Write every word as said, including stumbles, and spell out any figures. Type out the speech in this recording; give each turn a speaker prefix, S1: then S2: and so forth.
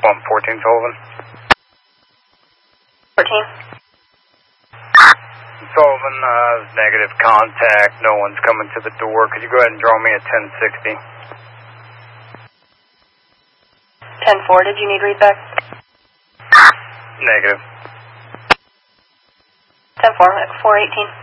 S1: one fourteen Sullivan.
S2: fourteen.
S1: Sullivan, uh, negative contact. No one's coming to the door. Could you go ahead and draw me a ten sixty?
S2: ten four, did you need readback?
S1: Negative.
S2: ten four, four eighteen.